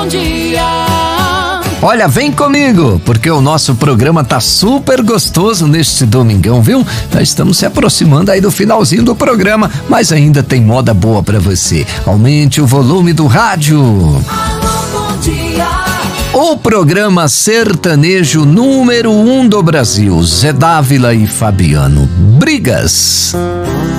Bom dia. Olha, vem comigo, porque o nosso programa tá super gostoso neste domingão, viu? Nós estamos se aproximando aí do finalzinho do programa, mas ainda tem moda boa pra você. Aumente o volume do rádio. Alô, bom dia. O programa sertanejo número 1 do Brasil, Zé Dávila e Fabiano. Brigas.